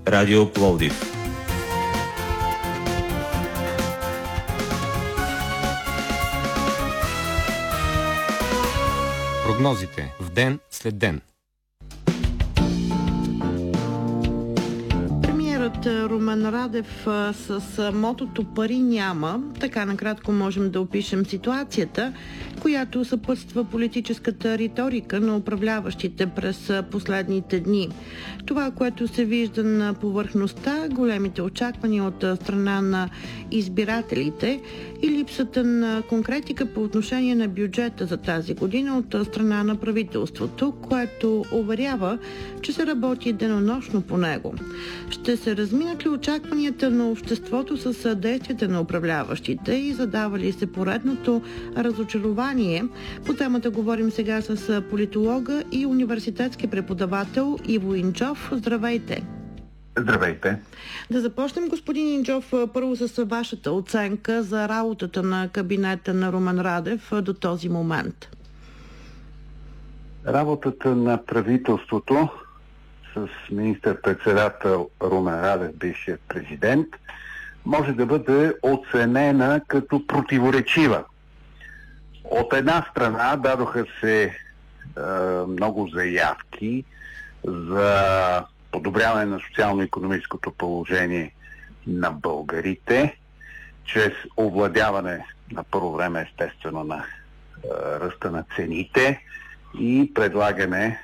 Радио Пловдив. Прогнозите в ден след ден. Премиерът Румен Радев с мотото "Пари няма", така накратко можем да опишем ситуацията, която съпътства политическата риторика на управляващите през последните дни. Това, което се вижда на повърхността, големите очаквания от страна на избирателите и липсата на конкретика по отношение на бюджета за тази година от страна на правителството, което уверява, че се работи денонощно по него. Ще се разминат ли очакванията на обществото с действията на управляващите и задава ли се поредното разочарование? По темата говорим сега с политолога и университетски преподавател Иво Инджов. Здравейте! Здравейте! Да започнем, господин Инджов, първо с вашата оценка за работата на кабинета на Румен Радев до този момент. Работата на правителството с министър-председател Румен Радев, бившият президент, може да бъде оценена като противоречива. От една страна дадоха се много заявки за подобряване на социално-икономическото положение на българите, чрез овладяване на първо време естествено на ръста на цените и предлагане